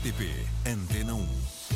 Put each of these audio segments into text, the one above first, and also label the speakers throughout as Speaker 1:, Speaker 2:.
Speaker 1: RTP Antena 1.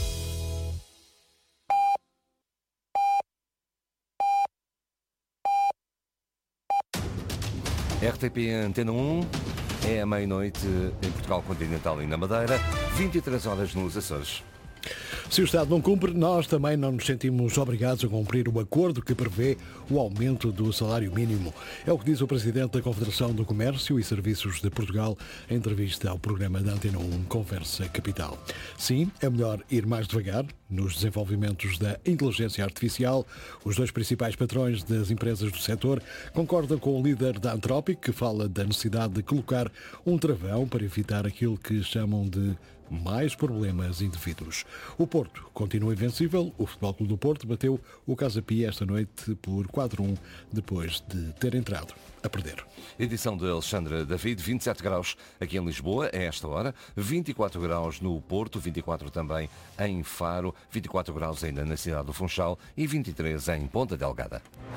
Speaker 2: RTP Antena 1, é a meia-noite em Portugal Continental e na Madeira, 23 horas nos Açores.
Speaker 3: Se o Estado não cumpre, nós também não nos sentimos obrigados a cumprir o acordo que prevê o aumento do salário mínimo. É o que diz o Presidente da Confederação do Comércio e Serviços de Portugal em entrevista ao programa da Antena 1 Conversa Capital. Sim, é melhor ir mais devagar nos desenvolvimentos da inteligência artificial. Os dois principais patrões das empresas do setor concordam com o líder da Anthropic, que fala da necessidade de colocar um travão para evitar aquilo que chamam de mais problemas indevidos. O Porto continua invencível. O Futebol Clube do Porto bateu o Casa Pia esta noite por 4-1, depois de ter entrado a perder.
Speaker 2: Edição de Alexandra David, 27 graus aqui em Lisboa, a esta hora, 24 graus no Porto, 24 também em Faro, 24 graus ainda na cidade do Funchal e 23 em Ponta Delgada.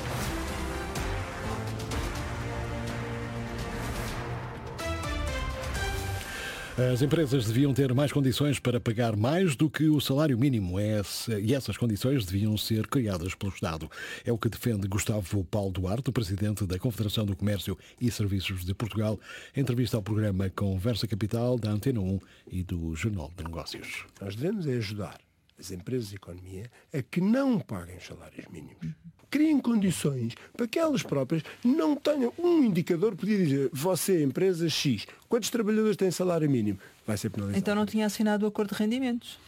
Speaker 3: As empresas deviam ter mais condições para pagar mais do que o salário mínimo e essas condições deviam ser criadas pelo Estado. É o que defende Gustavo Paulo Duarte, o Presidente da Confederação do Comércio e Serviços de Portugal, em entrevista ao programa Conversa Capital da Antena 1 e do Jornal de Negócios.
Speaker 4: Nós devemos ajudar as empresas de economia a que não paguem os salários mínimos. Criem condições para que elas próprias não tenham um indicador, podia dizer, você, empresa X, quantos trabalhadores têm salário mínimo? Vai ser penalizado.
Speaker 5: Então não tinha assinado o acordo de rendimentos?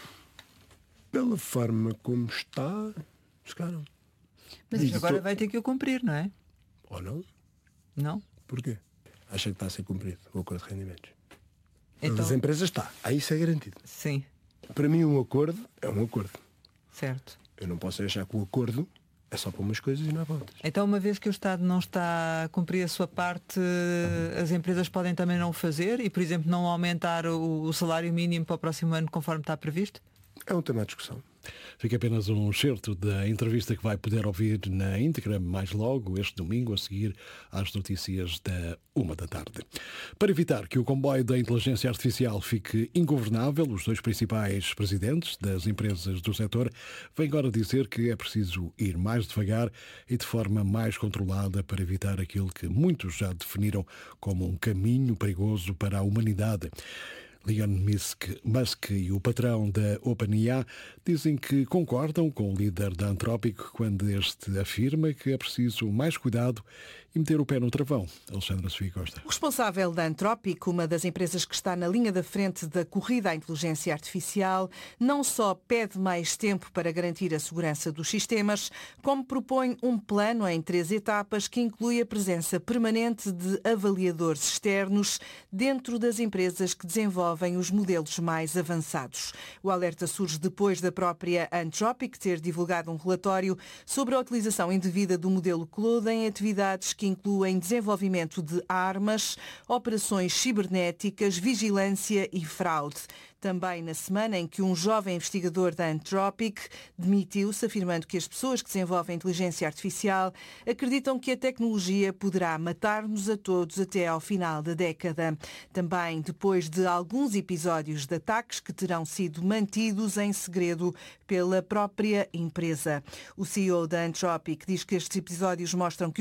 Speaker 4: Pela forma como está, se calhar não.
Speaker 5: Mas agora vai ter que o cumprir, não é?
Speaker 4: Ou não?
Speaker 5: Não?
Speaker 4: Porquê? Acha que está a ser cumprido o acordo de rendimentos?
Speaker 5: Então...
Speaker 4: Das empresas está. Aí isso é garantido.
Speaker 5: Sim.
Speaker 4: Para mim um acordo é um acordo.
Speaker 5: Certo.
Speaker 4: Eu não posso achar que o acordo é só para umas coisas e não é para outras.
Speaker 5: Então, uma vez que o Estado não está a cumprir a sua parte, as empresas podem também não o fazer e, por exemplo, não aumentar o salário mínimo para o próximo ano conforme está previsto?
Speaker 4: É um tema de discussão.
Speaker 3: Fica apenas um excerto da entrevista que vai poder ouvir na íntegra mais logo, este domingo, a seguir às notícias da 13h. Para evitar que o comboio da inteligência artificial fique ingovernável, os dois principais presidentes das empresas do setor vêm agora dizer que é preciso ir mais devagar e de forma mais controlada para evitar aquilo que muitos já definiram como um caminho perigoso para a humanidade. Elon Musk e o patrão da OpenAI dizem que concordam com o líder da Anthropic quando este afirma que é preciso mais cuidado e meter o pé no travão. Alexandra Sofia Costa.
Speaker 6: O responsável da Anthropic, uma das empresas que está na linha da frente da corrida à inteligência artificial, não só pede mais tempo para garantir a segurança dos sistemas, como propõe um plano em 3 etapas que inclui a presença permanente de avaliadores externos dentro das empresas que desenvolvem os modelos mais avançados. O alerta surge depois da própria Anthropic ter divulgado um relatório sobre a utilização indevida do modelo Claude em atividades que incluem desenvolvimento de armas, operações cibernéticas, vigilância e fraude. Também na semana em que um jovem investigador da Anthropic demitiu-se, afirmando que as pessoas que desenvolvem inteligência artificial acreditam que a tecnologia poderá matar-nos a todos até ao final da década. Também depois de alguns episódios de ataques que terão sido mantidos em segredo pela própria empresa. O CEO da Anthropic diz que estes episódios mostram que